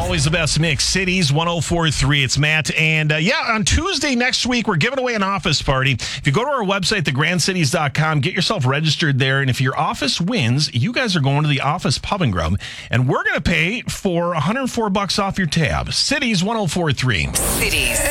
Always the best mix. Cities 104.3. It's Matt. And on Tuesday next week, we're giving away an office party. If you go to our website, thegrandcities.com, get yourself registered there. And if your office wins, you guys are going to the Office Pub and Grub. And we're going to pay for $104 off your tab. Cities 104.3. Cities.